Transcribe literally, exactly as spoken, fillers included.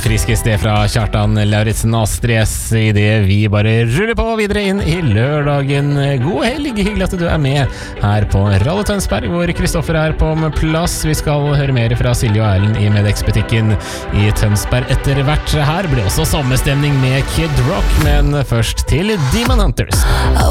friskest det fra Kjartan Lauritsen Astrid S I det vi bare ruller på videre inn i lørdagen. God helg, hyggelig at du er med her på Radio Tønsberg, hvor Kristoffer er på plass. Vi skal høre mer fra Silje og Erlend i Medex-butikken i Tønsberg etter hvert. Her blir også sommerstemning med Kid Rock, men først til Demon Hunters.